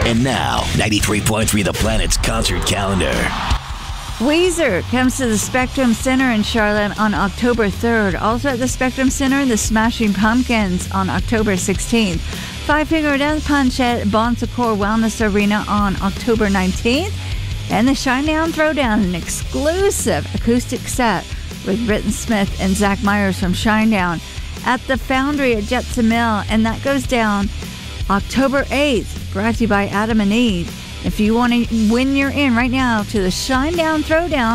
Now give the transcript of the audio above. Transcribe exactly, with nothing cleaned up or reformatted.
And now, ninety-three point three The Planet's concert calendar. Weezer comes to the Spectrum Center in Charlotte on October third. Also at the Spectrum Center, the Smashing Pumpkins on October sixteenth. Five Finger Death Punch at Bon Secours Wellness Arena on October nineteenth. And the Shinedown Throwdown, an exclusive acoustic set with Britton Smith and Zach Myers from Shinedown at the Foundry at Jetson Mill. And that goes down October eighth, brought to you by Adam and Eve. If you want to win your in right now to the Shinedown Throwdown,